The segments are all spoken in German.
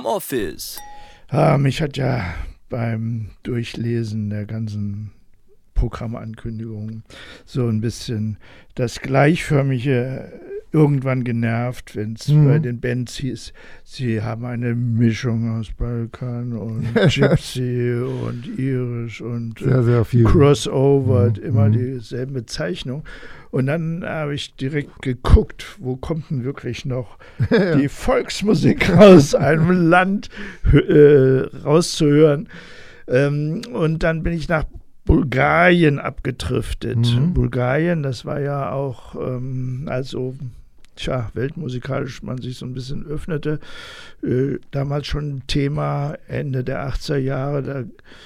Office. Mich hat ja beim Durchlesen der ganzen Programmankündigungen so ein bisschen das Gleichförmige irgendwann genervt, wenn es bei den Bands hieß, sie haben eine Mischung aus Balkan und Gypsy und Irisch und sehr, sehr viel Crossover, immer dieselben Bezeichnungen. Und dann habe ich direkt geguckt, wo kommt denn wirklich noch die Volksmusik aus einem Land rauszuhören. Und dann bin ich nach Bulgarien abgedriftet. Bulgarien, das war ja auch, weltmusikalisch man sich so ein bisschen öffnete, damals schon ein Thema, Ende der 80er Jahre, da,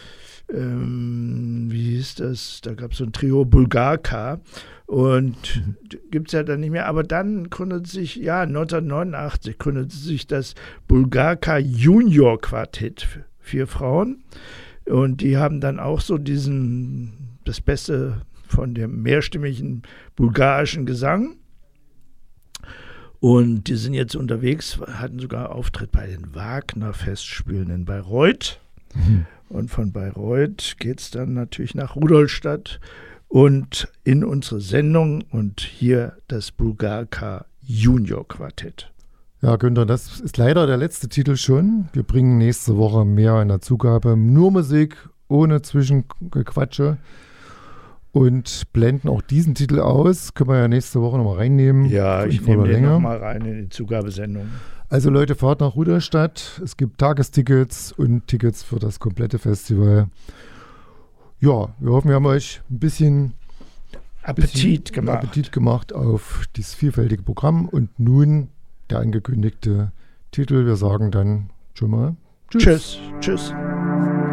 wie hieß das, da gab es so ein Trio Bulgarka und gibt es ja dann nicht mehr, aber dann gründete sich, 1989 gründete sich das Bulgarka Junior Quartett, 4 Frauen. Und die haben dann auch so das Beste von dem mehrstimmigen bulgarischen Gesang. Und die sind jetzt unterwegs, hatten sogar Auftritt bei den Wagner-Festspielen in Bayreuth. Und von Bayreuth geht es dann natürlich nach Rudolstadt und in unsere Sendung und hier das Bulgarka Junior Quartett. Ja, Günther, das ist leider der letzte Titel schon. Wir bringen nächste Woche mehr in der Zugabe. Nur Musik, ohne Zwischengequatsche. Und blenden auch diesen Titel aus. Können wir ja nächste Woche nochmal reinnehmen. Ja, ich nehme den nochmal rein in die Zugabesendung. Also Leute, fahrt nach Rudolstadt. Es gibt Tagestickets und Tickets für das komplette Festival. Ja, wir hoffen, wir haben euch ein bisschen Appetit gemacht auf dieses vielfältige Programm. Und nun der angekündigte Titel. Wir sagen dann schon mal Tschüss. Tschüss.